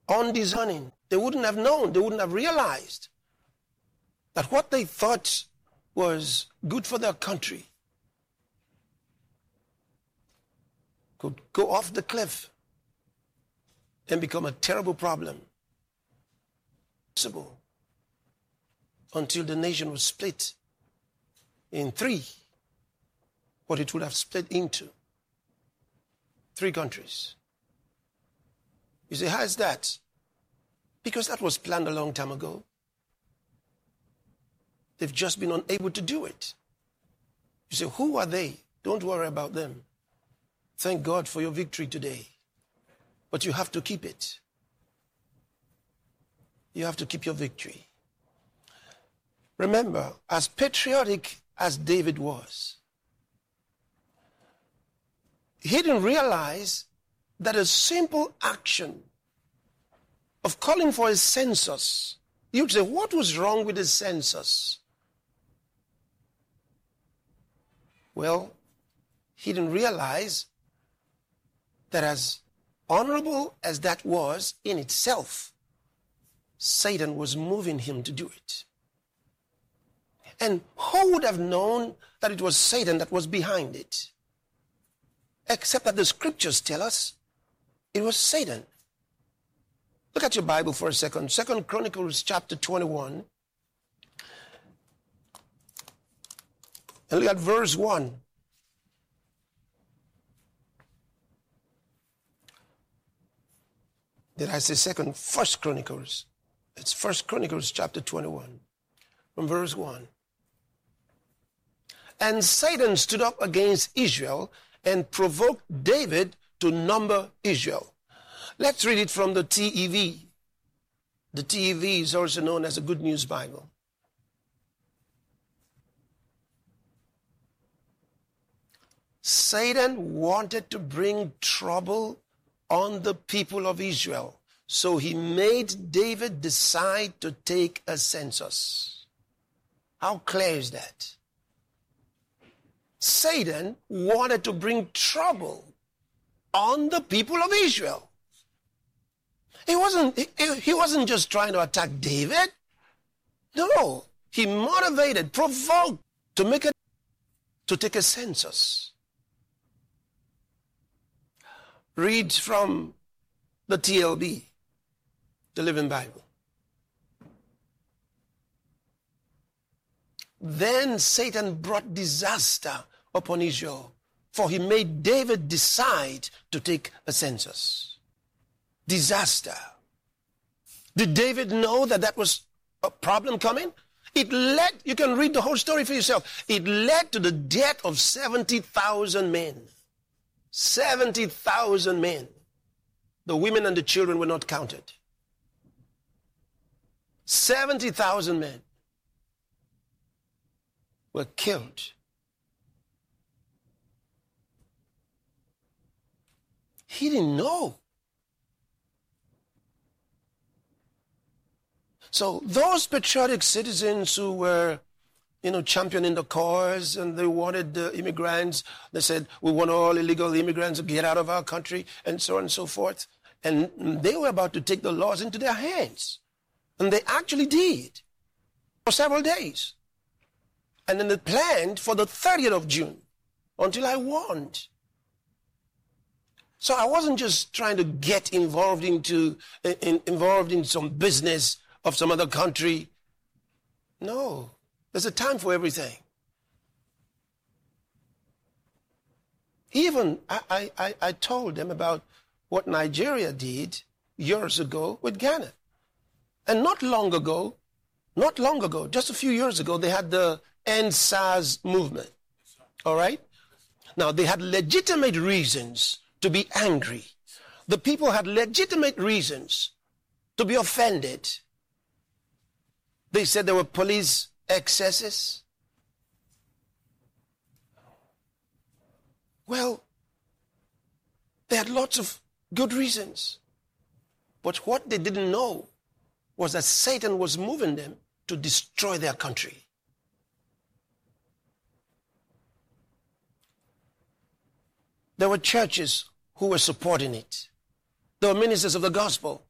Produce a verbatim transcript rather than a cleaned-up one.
undiscerning. They wouldn't have known, they wouldn't have realized that what they thought was good for their country could go off the cliff and become a terrible problem. Until the nation was split in three, what it would have split into. Three countries. You say, how is that? Because that was planned a long time ago. They've just been unable to do it. You say, who are they? Don't worry about them. Thank God for your victory today. But you have to keep it. You have to keep your victory. Remember, as patriotic as David was, he didn't realize that a simple action of calling for a census, you'd say, what was wrong with the census? Well, he didn't realize that as honorable as that was in itself, Satan was moving him to do it. And who would have known that it was Satan that was behind it? Except that the scriptures tell us it was Satan. Look at your Bible for a second. Second Chronicles chapter twenty-one. And look at verse one. Did I say second? First Chronicles. It's First Chronicles chapter twenty-one. From verse one. And Satan stood up against Israel and provoked David to number Israel. Let's read it from the T E V. The T E V is also known as a Good News Bible. Satan wanted to bring trouble on the people of Israel, so he made David decide to take a census. How clear is that? Satan wanted to bring trouble on the people of Israel. He wasn't, he, he wasn't just trying to attack David. No, he motivated, provoked to make it, to take a census. Read from the T L B, the Living Bible. Then Satan brought disaster upon Israel, for he made David decide to take a census. Disaster. Did David know that that was a problem coming? It led, you can read the whole story for yourself. It led to the death of seventy thousand men. seventy thousand men. The women and the children were not counted. seventy thousand men were killed. He didn't know. So those patriotic citizens who were, you know, championing the cause, and they wanted the immigrants, they said, we want all illegal immigrants to get out of our country, and so on and so forth. And they were about to take the laws into their hands. And they actually did for several days. And then they planned for the thirtieth of June until I warned. So I wasn't just trying to get involved into in, involved in some business of some other country. No, there's a time for everything. Even I, I, I told them about what Nigeria did years ago with Ghana. And not long ago, not long ago, just a few years ago, they had the End SARS movement. All right? Now, they had legitimate reasons to be angry. The people had legitimate reasons to be offended. They said there were police excesses. Well, they had lots of good reasons. But what they didn't know was that Satan was moving them to destroy their country. There were churches who were supporting it. There were ministers of the gospel